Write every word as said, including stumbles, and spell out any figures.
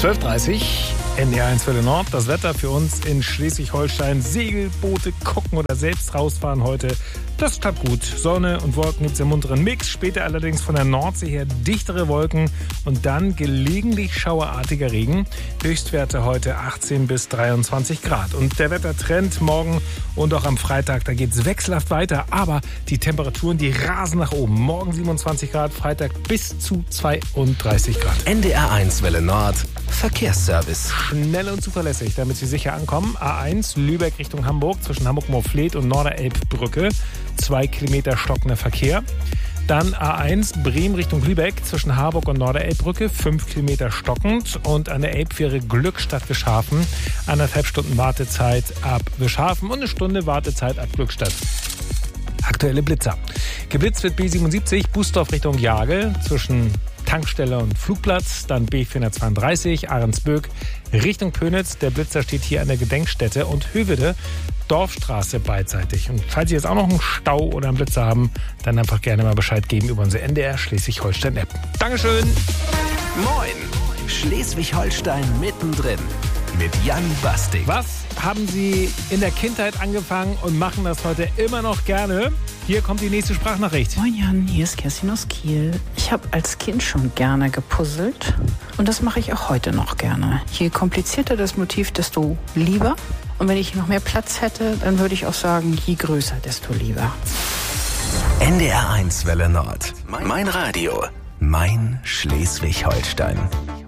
zwölf Uhr dreißig, N D R eins Welle Nord. Das Wetter für uns in Schleswig-Holstein. Segelboote gucken oder selbst rausfahren heute. Das klappt gut. Sonne und Wolken gibt es im munteren Mix. Später allerdings von der Nordsee her dichtere Wolken und dann gelegentlich schauerartiger Regen. Höchstwerte heute achtzehn bis dreiundzwanzig Grad. Und der Wettertrend morgen und auch am Freitag, da geht es wechselhaft weiter. Aber die Temperaturen, die rasen nach oben. Morgen siebenundzwanzig Grad, Freitag bis zu zweiunddreißig Grad. N D R eins Welle Nord, Verkehrsservice. Schnell und zuverlässig, damit Sie sicher ankommen. A eins Lübeck Richtung Hamburg zwischen Hamburg-Moorfleet und Norderelbbrücke. Zwei Kilometer stockender Verkehr. Dann A eins Bremen Richtung Lübeck zwischen Harburg und Norderelbbrücke. Fünf Kilometer stockend. Und an der Elbfähre Glückstadt Wischhafen. Anderthalb Stunden Wartezeit ab Wischhafen und eine Stunde Wartezeit ab Glückstadt. Aktuelle Blitzer. Geblitzt wird B siebenundsiebzig Bußdorf Richtung Jagel zwischen Tankstelle und Flugplatz, dann B vierhundertzweiunddreißig Ahrensböck Richtung Pönitz. Der Blitzer steht hier an der Gedenkstätte und Höveде, Dorfstraße beidseitig. Und falls Sie jetzt auch noch einen Stau oder einen Blitzer haben, dann einfach gerne mal Bescheid geben über unsere N D R Schleswig-Holstein-App. Dankeschön! Moin! Schleswig-Holstein mittendrin mit Jan Bastig. Was haben Sie in der Kindheit angefangen und machen das heute immer noch gerne? Hier kommt die nächste Sprachnachricht. Moin Jan, hier ist Kerstin aus Kiel. Ich habe als Kind schon gerne gepuzzelt und das mache ich auch heute noch gerne. Je komplizierter das Motiv, desto lieber. Und wenn ich noch mehr Platz hätte, dann würde ich auch sagen, je größer, desto lieber. N D R eins Welle Nord. Mein Radio. Mein Schleswig-Holstein.